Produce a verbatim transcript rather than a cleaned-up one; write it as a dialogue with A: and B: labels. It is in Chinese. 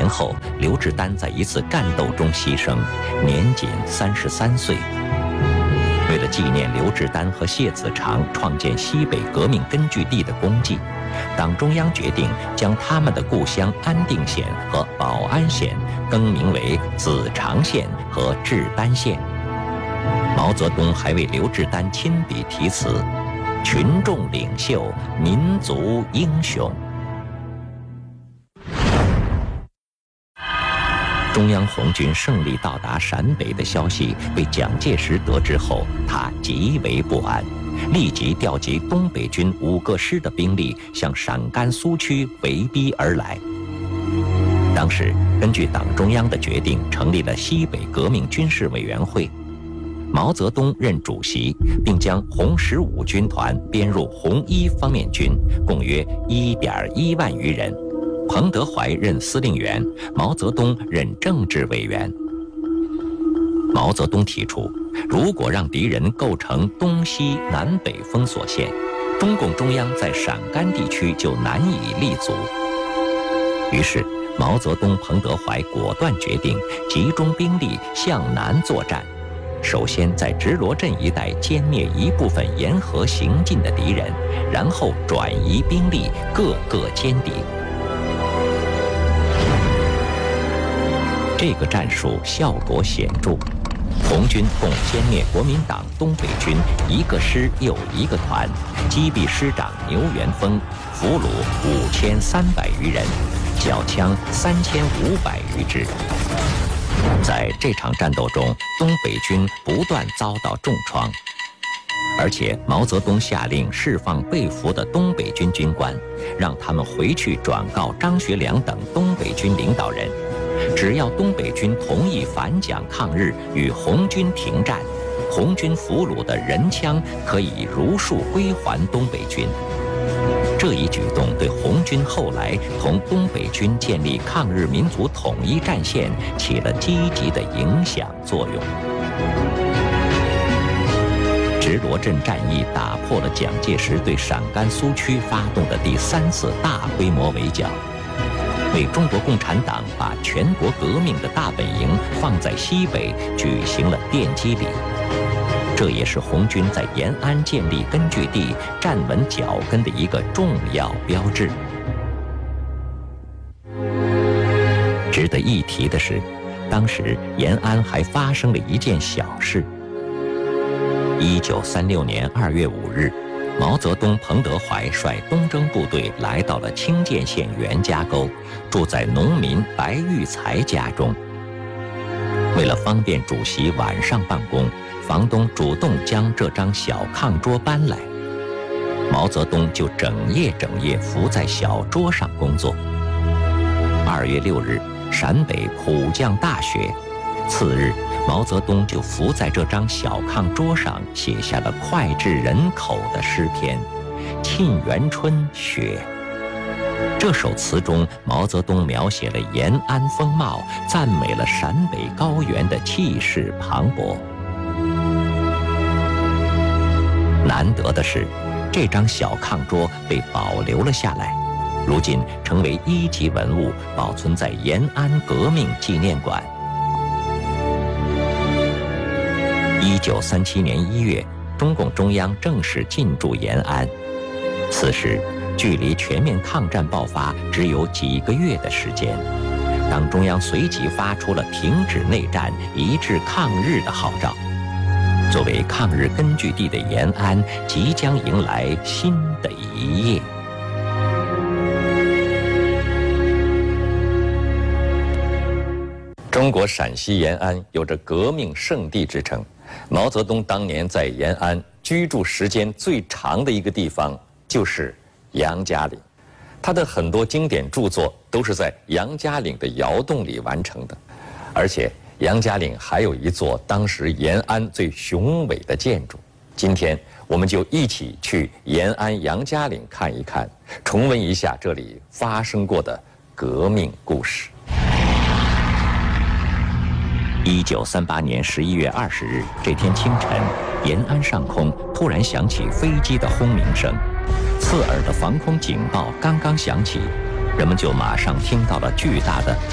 A: 年后，刘志丹在一次战斗中牺牲，年仅三十三岁。为了纪念刘志丹和谢子长创建西北革命根据地的功绩，党中央决定将他们的故乡安定县和保安县更名为子长县和志丹县。毛泽东还为刘志丹亲笔题词：“群众领袖，民族英雄。”中央红军胜利到达陕北的消息被蒋介石得知后，他极为不安，立即调集东北军五个师的兵力向陕甘苏区围逼而来。当时根据党中央的决定，成立了西北革命军事委员会，毛泽东任主席，并将红十五军团编入红一方面军，共约一点一万余人。彭德怀任司令员，毛泽东任政治委员。毛泽东提出，如果让敌人构成东西南北封锁线，中共中央在陕甘地区就难以立足。于是毛泽东、彭德怀果断决定集中兵力向南作战，首先在直罗镇一带歼灭一部分沿河行进的敌人，然后转移兵力，各个歼敌。这个战术效果显著，红军共歼灭国民党东北军一个师又一个团，击毙师长牛元峰，俘虏五千三百余人，缴枪三千五百余支。在这场战斗中，东北军不断遭到重创，而且毛泽东下令释放被俘的东北军军官，让他们回去转告张学良等东北军领导人，只要东北军同意反蒋抗日，与红军停战，红军俘虏的人枪可以如数归还东北军。这一举动对红军后来同东北军建立抗日民族统一战线起了积极的影响作用。直罗镇战役打破了蒋介石对陕甘苏区发动的第三次大规模围剿，为中国共产党把全国革命的大本营放在西北举行了奠基礼。这也是红军在延安建立根据地、站稳脚跟的一个重要标志。值得一提的是，当时延安还发生了一件小事。一九三六年二月五日，毛泽东、彭德怀率东征部队来到了清涧县袁家沟，住在农民白玉才家中。为了方便主席晚上办公，房东主动将这张小炕桌搬来，毛泽东就整夜整夜伏在小桌上工作。二月六日，陕北普降大雪，次日毛泽东就伏在这张小炕桌上，写下了脍炙人口的诗篇《沁园春·雪》。这首词中，毛泽东描写了延安风貌，赞美了陕北高原的气势磅礴。难得的是，这张小炕桌被保留了下来，如今成为一级文物，保存在延安革命纪念馆。一九三七年一月，中共中央正式进驻延安。此时，距离全面抗战爆发只有几个月的时间，党中央随即发出了停止内战、一致抗日的号召。作为抗日根据地的延安，即将迎来新的一页。中国陕西延安有着革命圣地之称。毛泽东当年在延安居住时间最长的一个地方就是杨家岭，他的很多经典著作都是在杨家岭的窑洞里完成的，而且杨家岭还有一座当时延安最雄伟的建筑。今天我们就一起去延安杨家岭看一看，重温一下这里发生过的革命故事。一九三八年十一月二十日这天清晨，延安上空突然响起飞机的轰鸣声，刺耳的防空警报刚刚响起，人们就马上听到了巨大的